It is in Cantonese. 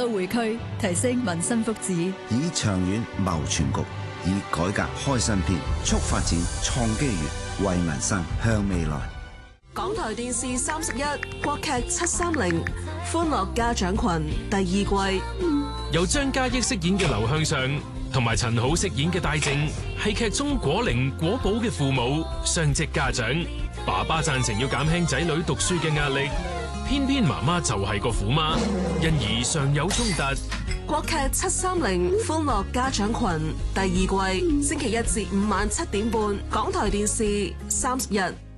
都會區，提升民生福祉， 以長遠謀全局，以改革開新篇，促發展，創機遇，為民生向未來。 港台電視31國劇730歡樂家長群第2季， 由張嘉益飾演嘅劉向上同埋陳好飾演嘅戴正，係劇中果靈果寶嘅父母，雙職家長。爸爸贊成要減輕仔女讀書嘅壓力，偏偏媽媽就係個虎媽，因而常有衝突。 國劇730歡樂家長群第2季，星期1至5晚7點半，港台電視31。